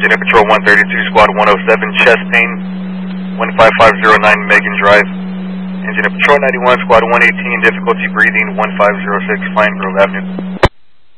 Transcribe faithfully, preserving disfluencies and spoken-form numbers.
Engineer Patrol one thirty-two, Squad one oh seven, chest pain, one five five zero nine Megan Drive. Engineer Patrol ninety-one, Squad one eighteen, difficulty breathing, one five zero six Fine Grove Avenue.